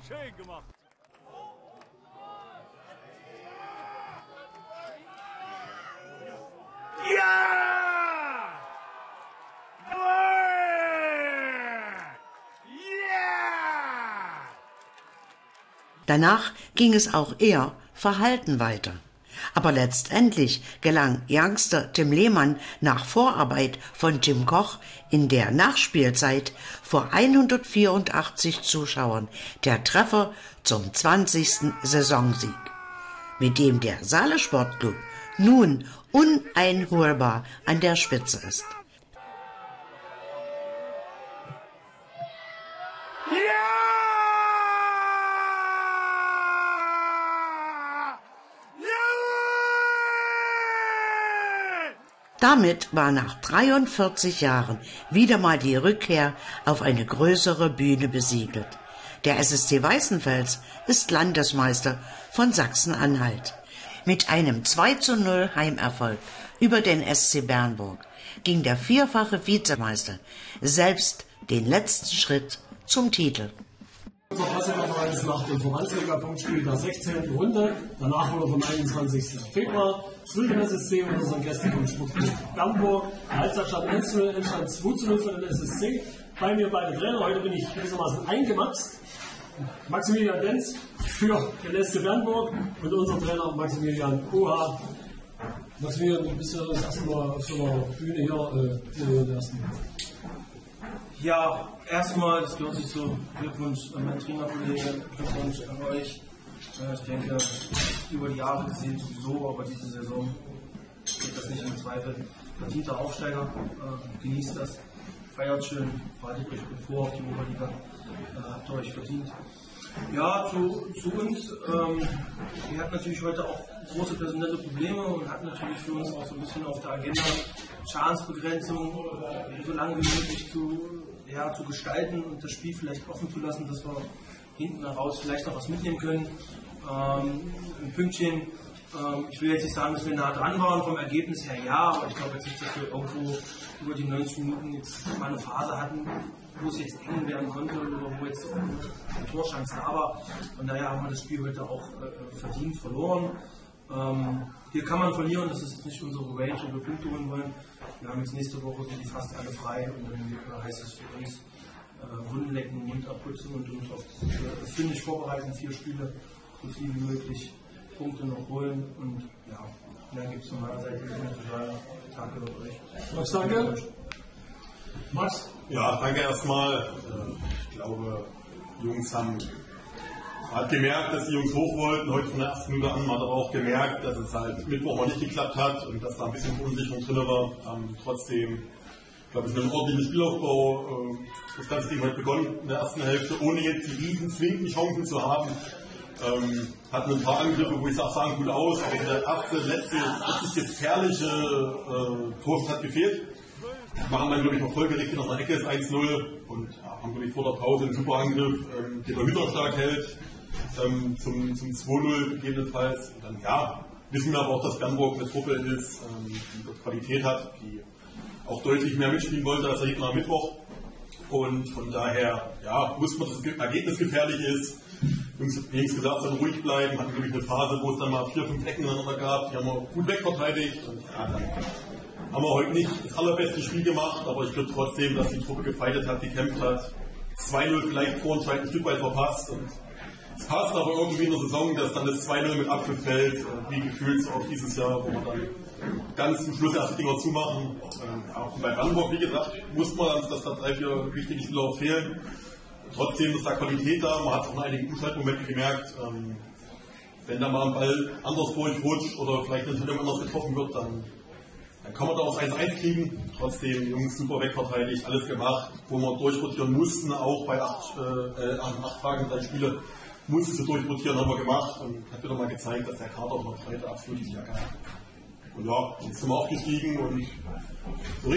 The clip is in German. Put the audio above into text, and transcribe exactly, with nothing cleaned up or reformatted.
Schön gemacht. Ja! Ja! Danach ging es auch eher verhalten weiter. Aber letztendlich gelang Youngster Tim Lehmann nach Vorarbeit von Jim Koch in der Nachspielzeit vor hundertvierundachtzig Zuschauern der Treffer zum zwanzigsten Saisonsieg, mit dem der Saale Sportclub nun uneinholbar an der Spitze ist. Damit war nach dreiundvierzig Jahren wieder mal die Rückkehr auf eine größere Bühne besiegelt. Der S S C Weißenfels ist Landesmeister von Sachsen-Anhalt. Mit einem zwei zu null Heimerfolg über den S C Bernburg ging der vierfache Vizemeister selbst den letzten Schritt zum Titel. Unser Pressekonferenz ist nach dem Verbandsliga-Punktspiel der sechzehnten Runde. Danach wurde vom einundzwanzigsten Februar Zwischen S S C und unseren Gästen vom Sportclub Bernburg. Der Halbzeitstand eins zu null, Endstand zwei zu null für den S S C. Bei mir beide Trainer. Heute bin ich gewissermaßen eingemaxt. Maximilian Denz für den S C Bernburg und unser Trainer Maximilian Oha. Maximilian, du bist ja das erste Mal auf so einer Bühne hier. Äh, der ersten Ja, erstmal, das gehört sich so, Glückwunsch an meinen Trainerkollegen, Glückwunsch an euch. Ich denke, über die Jahre gesehen sowieso, aber diese Saison wird das nicht im Zweifel. Verdienter Aufsteiger, äh, genießt das, feiert schön, bereitet euch gut vor auf die Oberliga, äh, habt ihr euch verdient. Ja, zu, zu uns, ähm, wir hatten natürlich heute auch große personelle Probleme und hatten natürlich für uns auch so ein bisschen auf der Agenda Schadensbegrenzung so lange wie möglich zu, ja, zu gestalten und das Spiel vielleicht offen zu lassen, dass wir hinten heraus vielleicht noch was mitnehmen können. Ähm, ein Pünktchen, ähm, ich will jetzt nicht sagen, dass wir nah dran waren vom Ergebnis her, ja, aber ich glaube jetzt nicht, dass wir irgendwo über die neunzig Minuten jetzt mal eine Phase hatten, wo es jetzt eng werden konnte oder wo jetzt eine Torchance da war. Von daher haben wir das Spiel heute auch äh, verdient verloren. Ähm, hier kann man verlieren, das ist jetzt nicht unsere Range, wo wir Punkte holen wollen. Wir haben jetzt nächste Woche sind die fast alle frei und dann heißt es für uns äh, Wunden lecken, Mund abputzen und uns auf das Finish vorbereiten, vier Spiele, so viel wie möglich Punkte noch holen und ja, dann gibt es von meiner Seite nicht mehr zu sagen. Danke euch. Max, danke. Max? Ja, danke erstmal. Ich glaube, die Jungs haben hat gemerkt, dass die Jungs hoch wollten. Heute von der ersten Minute an hat er auch gemerkt, dass es halt Mittwoch mal nicht geklappt hat und dass da ein bisschen Verunsicherung drin war. Ähm, trotzdem, glaube ich, mit einem ordentlichen Spielaufbau äh, das ganze Ding heute begonnen in der ersten Hälfte, ohne jetzt die riesen zwingenden Chancen zu haben. Ähm, hatten ein paar Angriffe, wo ich sage, sahen gut aus, aber der erste, letzte, richtig gefährliche äh, Tor hat gefehlt. Machen dann, glaube ich, noch folgerichtig nach einer Ecke, ist eins null und ja, haben, glaube ich, vor der Pause einen super Angriff, ähm, den der Hütter stark hält, ähm, zum, zum zwei null gegebenenfalls. Und dann, ja, wissen wir aber auch, dass Bernburg eine Truppe ist, ähm, die dort Qualität hat, die auch deutlich mehr mitspielen wollte als der Gegner am Mittwoch. Und von daher, ja, wussten wir, dass das Ergebnis gefährlich ist. Jungs, Jungs gesagt, sollen ruhig bleiben, hatten, glaube ich, eine Phase, wo es dann mal vier, fünf Ecken ineinander gab, die haben wir gut wegverteidigt. Und ja, dann haben wir heute nicht das allerbeste Spiel gemacht, aber ich glaube trotzdem, dass die Truppe gefeitet hat, gekämpft hat. zwei null vielleicht vorentscheidend ein Stück weit verpasst. Und es passt aber irgendwie in der Saison, dass dann das zwei null mit Abpfiff fällt, wie gefühlt so auf dieses Jahr, wo wir dann ganz zum Schluss erst die Dinger zumachen. Und bei Bernburg, wie gesagt, wusste man, dass da drei, vier wichtige Spieler auch fehlen. Trotzdem ist da Qualität da, man hat es auch in einigen Umschaltmomenten gemerkt. Ähm, wenn da mal ein Ball anders durchrutscht oder vielleicht eine Entscheidung anders getroffen wird, dann, dann kann man da auch eins eins kriegen. Trotzdem, die Jungs super wegverteidigt, alles gemacht, wo wir durchrotieren mussten, auch bei acht, äh, acht Tagen, drei Spiele, mussten sie durchrotieren, haben wir gemacht und hat wieder mal gezeigt, dass der Kader noch heute absolut die Jacke hat. Und ja, jetzt sind wir aufgestiegen und so